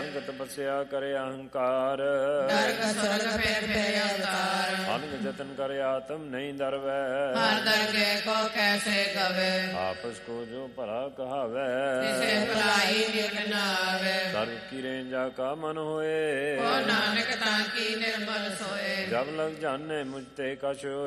ਨਾਨਕ ਤਪੱਸਿਆ ਕਰੇ ਅਹੰਕਾਰ। ਨਰਕ ਸੁਰਗ ਫਿਰ ਫਿਰ ਅਵਤਾਰ। ਅਨਕ ਜਤਨ ਕਰੇ ਆਤਮ ਨਹੀਂ ਦਰਵੈ। ਹਰ ਦਰਗੇ ਕੋ ਕੈਸੇ ਕਵੇ। ਆਪਸ ਕੋ ਜੋ ਭਲਾ ਕਹਾਵੈ। ਤਿਸੇ ਭਲਾਈ ਨਿਤ ਨ ਆਵੇ। ਸਰਬ ਕੀ ਰੇਂਜਾ ਕਾ ਮਨ ਹੋਏ। ਕੋ ਨਾਨਕ ਤਾਂ ਕੀ ਨਿਰਮਲ ਸੋਏ। ਜਬ ਲਗ ਜਾਣੇ ਮੁਝ ਤੇ ਕਛ